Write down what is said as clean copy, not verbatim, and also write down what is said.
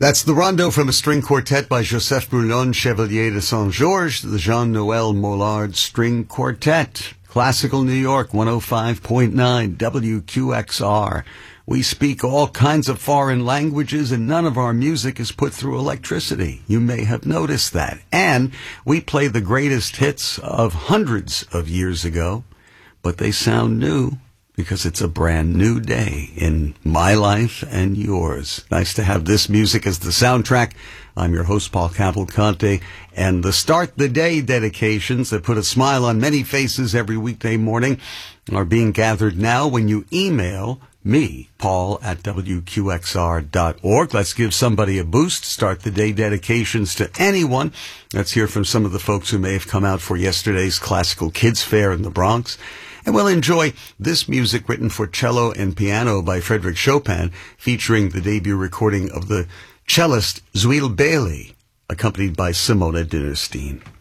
That's the Rondo from a string quartet by Joseph Brouillon, Chevalier de Saint-Georges, the Jean-Noël Mollard String Quartet. Classical New York, 105.9 WQXR. We speak all kinds of foreign languages, and none of our music is put through electricity. You may have noticed that. And we play the greatest hits of hundreds of years ago, but they sound new because it's a brand new day in my life and yours. Nice to have this music as the soundtrack. I'm your host, Paul Cavalcante, and the Start the Day dedications that put a smile on many faces every weekday morning are being gathered now when you email me, Paul, at WQXR.org. Let's give somebody a boost. Start the day dedications to anyone. Let's hear from some of the folks who may have come out for yesterday's Classical Kids Fair in the Bronx. And we'll enjoy this music written for cello and piano by Frédéric Chopin, featuring the debut recording of the cellist Zuill Bailey, accompanied by Simona Dinnerstein.